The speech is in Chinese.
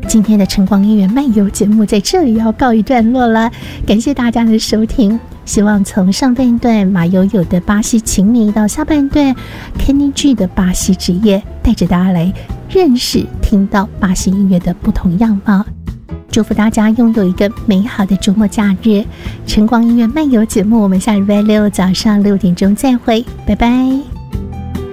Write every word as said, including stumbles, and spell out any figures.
今天的晨光音乐漫游节目在这里要告一段落了，感谢大家的收听。希望从上半段马友友的巴西情迷到下半段 Kenny G 的巴西职业，带着大家来认识听到巴西音乐的不同样貌。祝福大家拥有一个美好的周末假日。晨光音乐漫游节目，我们下礼拜六早上六点钟再会，拜拜。